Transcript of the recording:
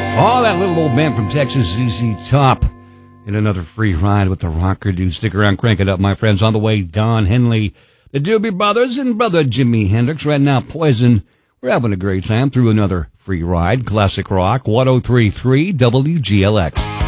Oh, that little old band from Texas, ZZ Top, in another free ride with the Rocker Dude. Stick around, crank it up, my friends. On the way, Don Henley, the Doobie Brothers, and brother Jimi Hendrix. Right now, Poison. We're having a great time through another free ride. Classic Rock, 103.3 WGLX.